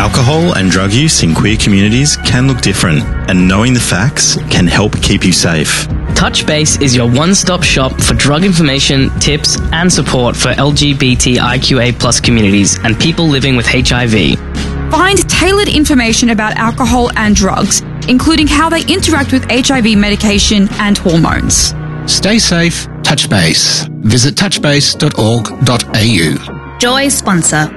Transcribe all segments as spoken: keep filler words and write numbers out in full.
Alcohol and drug use in queer communities can look different, and knowing the facts can help keep you safe. Touchbase is your one-stop shop for drug information, tips, and support for L G B T I Q A plus communities and people living with H I V. Find tailored information about alcohol and drugs, including how they interact with H I V medication and hormones. Stay safe, Touchbase. Visit touchbase dot org dot a u. Joy sponsor.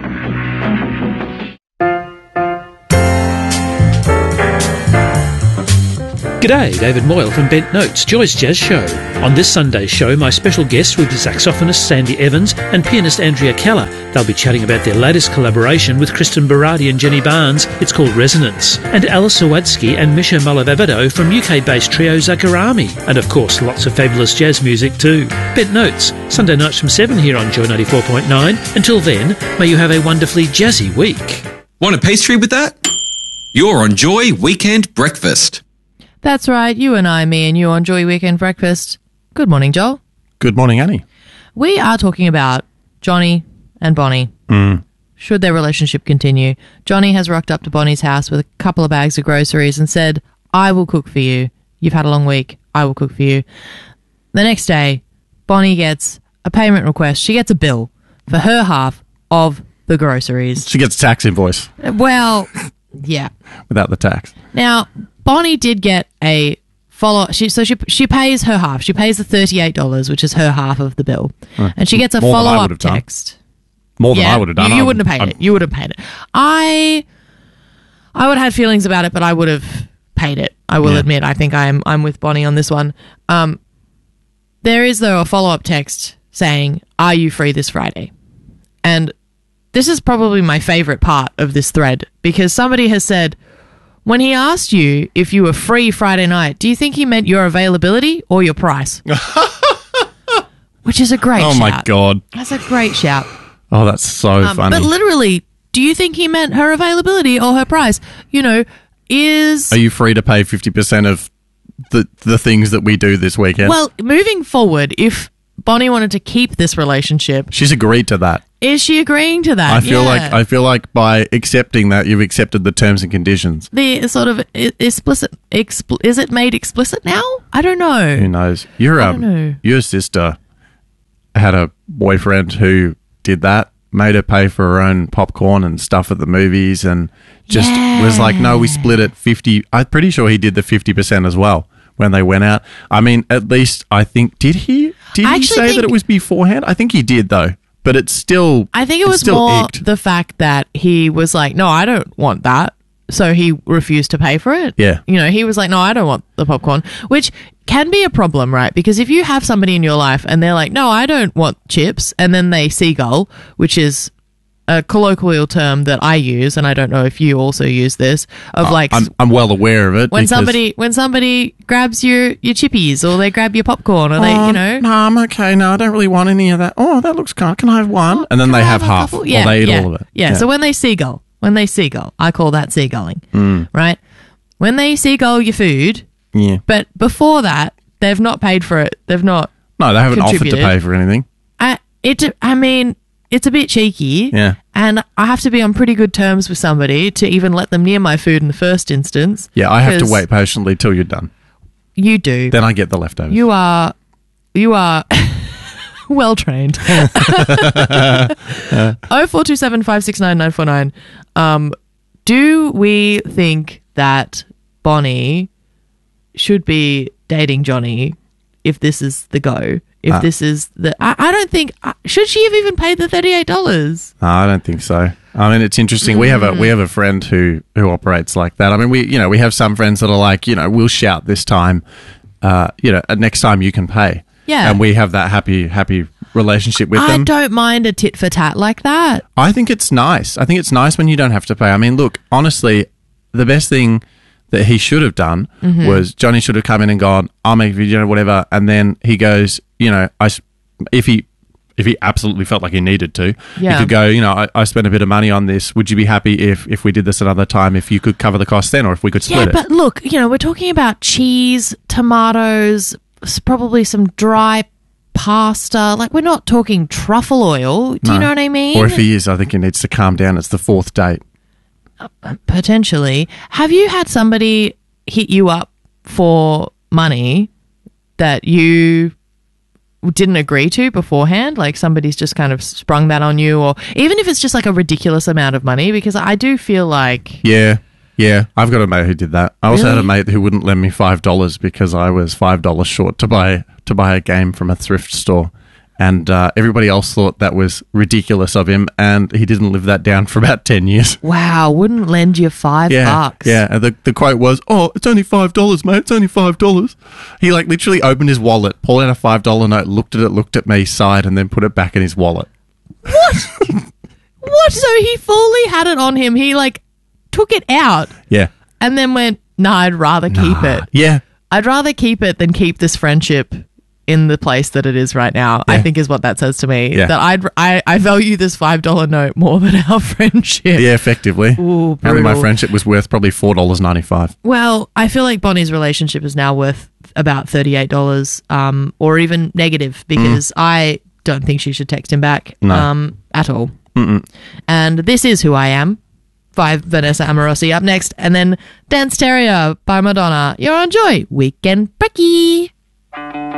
G'day, David Moyle from Bent Notes, Joy's Jazz Show. On this Sunday's show, my special guests will be saxophonist Sandy Evans and pianist Andrea Keller. They'll be chatting about their latest collaboration with Kristen Berardi and Jenny Barnes. It's called Resonance. And Alice Sawadsky and Misha Malavavado from U K-based trio Zakarami. And of course, lots of fabulous jazz music too. Bent Notes, Sunday nights from seven here on Joy ninety-four point nine. Until then, may you have a wonderfully jazzy week. Want a pastry with that? You're on Joy Weekend Breakfast. That's right, you and I, me and you on Joy Weekend Breakfast. Good morning, Joel. Good morning, Annie. We are talking about Johnny and Bonnie. Mm. Should their relationship continue? Johnny has rocked up to Bonnie's house with a couple of bags of groceries and said, I will cook for you. You've had a long week. I will cook for you. The next day, Bonnie gets a payment request. She gets a bill for her half of the groceries. She gets a tax invoice. Well, yeah. Without the tax. Now, Bonnie did get a follow. She so she she pays her half. She pays the thirty-eight dollars, which is her half of the bill, uh, and she gets a follow up text. More than yeah, I would have done. You, you wouldn't have paid I'm, it. You would have paid it. I I would have had feelings about it, but I would have paid it. I will yeah. admit. I think I'm I'm with Bonnie on this one. Um, there is though a follow up text saying, "Are you free this Friday?" And this is probably my favorite part of this thread because somebody has said, when he asked you if you were free Friday night, do you think he meant your availability or your price? Which is a great oh shout. Oh, my God. That's a great shout. Oh, that's so um, funny. But literally, do you think he meant her availability or her price? You know, is... Are you free to pay fifty percent of the, the things that we do this weekend? Well, moving forward, if Bonnie wanted to keep this relationship... She's agreed to that. Is she agreeing to that? I feel yeah. like I feel like by accepting that, you've accepted the terms and conditions. The sort of explicit, expl- is it made explicit now? I don't know. Who knows? Your um, know. your sister had a boyfriend who did that, made her pay for her own popcorn and stuff at the movies, and just yeah. was like, "No, we split it fifty." I'm pretty sure he did the fifty percent as well when they went out. I mean, at least I think did he did I he say that it was beforehand? I think he did though. But it's still... I think it was more icked. The fact that he was like, no, I don't want that. So he refused to pay for it. Yeah. You know, he was like, no, I don't want the popcorn, which can be a problem, right? Because if you have somebody in your life and they're like, no, I don't want chips, and then they seagull, which is a colloquial term that I use, and I don't know if you also use this, of uh, like... I'm, I'm well aware of it. When somebody when somebody grabs your, your chippies, or they grab your popcorn, or oh, they, you know... No, I'm okay. No, I don't really want any of that. Oh, that looks kind. Can I have one? Oh, and then they have, have half. Yeah, or they eat yeah, all of it. Yeah. yeah, so when they seagull, when they seagull, I call that seagulling, mm. right? When they seagull your food, yeah. but before that, they've not paid for it. They've not No, they haven't offered to pay for anything. I, it, I mean... It's a bit cheeky, yeah. and I have to be on pretty good terms with somebody to even let them near my food in the first instance. Yeah, I have to wait patiently till you're done. You do. Then I get the leftovers. You are, you are well trained. Oh four two seven five six nine nine four nine. Um, do we think that Bonnie should be dating Johnny if this is the go? If uh, this is the... I, I don't think... Uh, should she have even paid the thirty-eight dollars? No, I don't think so. I mean, it's interesting. Mm. We have a we have a friend who, who operates like that. I mean, we you know, we have some friends that are like, you know, we'll shout this time, uh, you know, next time you can pay. Yeah. And we have that happy, happy relationship with I them. I don't mind a tit for tat like that. I think it's nice. I think it's nice when you don't have to pay. I mean, look, honestly, the best thing that he should have done mm-hmm. was Johnny should have come in and gone, I'll make a video, whatever. And then he goes, you know, I, if he if he absolutely felt like he needed to, yeah. he could go, you know, I, I spent a bit of money on this. Would you be happy if, if we did this another time, if you could cover the cost then, or if we could split yeah, it? Yeah, but look, you know, we're talking about cheese, tomatoes, probably some dry pasta. Like, we're not talking truffle oil. Do no. you know what I mean? Or if he is, I think he needs to calm down. It's the fourth date. potentially. Have you had somebody hit you up for money that you didn't agree to beforehand? Like somebody's just kind of sprung that on you, or even if it's just like a ridiculous amount of money, because I do feel like... Yeah, yeah. I've got a mate who did that. I also Really? had a mate who wouldn't lend me five dollars because I was five dollars short to buy to buy a game from a thrift store. And uh, everybody else thought that was ridiculous of him, and he didn't live that down for about ten years. Wow, wouldn't lend you five Yeah, bucks. yeah. And the, the quote was, "Oh, it's only five dollars, mate. It's only five dollars." He like literally opened his wallet, pulled out a five dollar note, looked at it, looked at me, sighed, and then put it back in his wallet. What? So he fully had it on him. He like took it out Yeah, and then went, "No, I'd rather keep it. yeah, I'd rather keep it than keep this friendship in the place that it is right now." I Yeah. think is what that says to me. Yeah. That I'd I, I value this five dollar note more than our friendship. yeah. Effectively, Ooh, apparently my brutal. friendship was worth probably four dollars ninety five. Well, I feel like Bonnie's relationship is now worth about thirty-eight dollars, um, or even negative, because I don't think she should text him back No. um, at all. Mm-mm. And this is Who I Am by Vanessa Amorosi up next, and then Dance Terrier by Madonna. You're on Joy Weekend Brekkie.